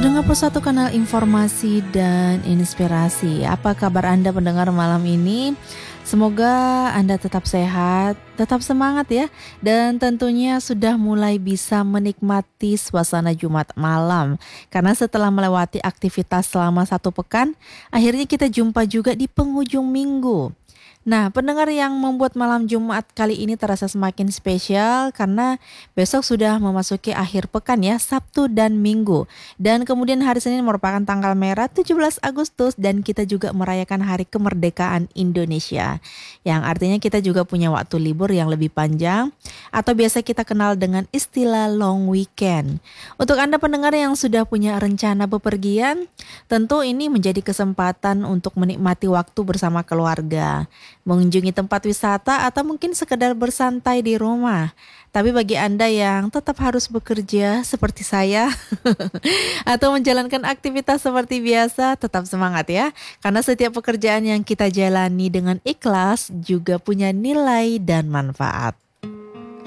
Pendengar Persatu Kanal Informasi dan Inspirasi. Apa kabar Anda pendengar malam ini? Semoga Anda tetap sehat, tetap semangat ya. Dan tentunya sudah mulai bisa menikmati suasana Jumat malam. Karena setelah melewati aktivitas selama 1 pekan, akhirnya kita jumpa juga di penghujung minggu. Nah, pendengar yang membuat malam Jumat kali ini terasa semakin spesial karena besok sudah memasuki akhir pekan ya, Sabtu dan Minggu. Dan kemudian hari Senin merupakan tanggal merah 17 Agustus dan kita juga merayakan hari kemerdekaan Indonesia. Yang artinya kita juga punya waktu libur yang lebih panjang atau biasa kita kenal dengan istilah long weekend. Untuk Anda pendengar yang sudah punya rencana bepergian, tentu ini menjadi kesempatan untuk menikmati waktu bersama keluarga, mengunjungi tempat wisata atau mungkin sekedar bersantai di rumah. Tapi bagi Anda yang tetap harus bekerja seperti saya atau menjalankan aktivitas seperti biasa, tetap semangat ya. Karena setiap pekerjaan yang kita jalani dengan ikhlas juga punya nilai dan manfaat.